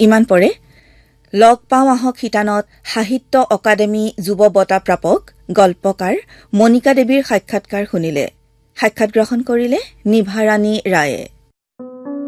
ইমান পৰে লগ পাওঁ আহক শিতানত সাহিত্য অকাডেমী যুৱ বঁটা প্ৰাপক গল্পকাৰ মণিকা দেৱীৰ সাক্ষাৎকাৰ শুনিলে। সাক্ষাৎ গ্ৰহণ কৰিলে নিভাৰাণী ৰায়ে।